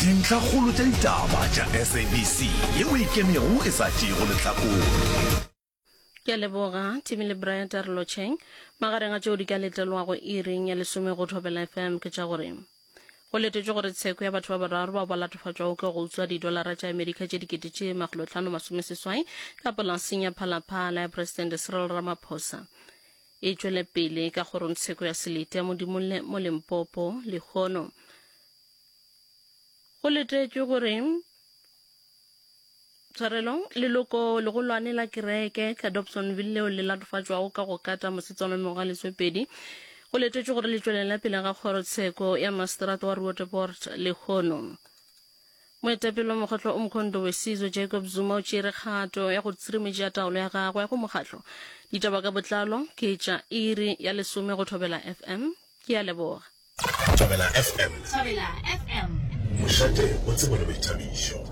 dintlha kgolo tša ditaba tša SABC yeo e kemego e sa tšego lehlakore. Ke a leboga Timile Bryant a re lotšheng magareng a tšeo di ka letelwago iring ya 10 go Thobela FM ke tša gore go letetšwe gore tsheko ya batho ba bararo ba latofatšwago ke go utswa $5 tša Amerika tše 560 ka polaseng ya Phalaphala ya Presidente Cyril Ramaphosa e tšwele pele ka gore tsheko ya selete ya Modimolle mo Limpopo le kgono. Go letetšwe gore tshwarelong leloko le go lwanela kereke ka Dobsonville leo le latofatšwago ka go kata mosetsana moga leswepedi go letetšwe gore le tšwelela pele ga kgorotsheko ya mastrato wa Roodepoort le kgono. Moetapele wa mokgatlo o mokhondo Wesizo Jacob Zuma o tšere kgato ya go tsirimetša taolo ya gagwe ya go mokgatlo ditaba ka botlalo ke tša iri ya 10 go Thobela FM ke a leboga. Thobela FM mošate o tsebo le boithabišo.